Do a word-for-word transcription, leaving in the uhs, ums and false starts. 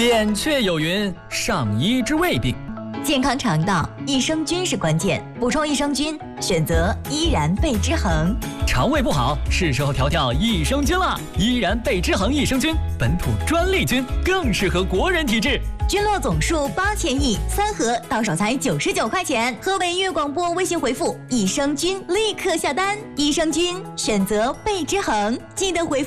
扁鹊有云：“上医治未病。” 健康肠道，益生菌是关键。补充益生菌，选择依然贝之恒。 肠胃不好，是时候调调益生菌了。依然贝之恒益生菌，本土专利菌，更适合国人体质。 菌落总数八千亿，三盒到手才九十九块钱。河北粤广播微信回复益生菌，立刻下单。益生菌选择贝之恒，记得回复。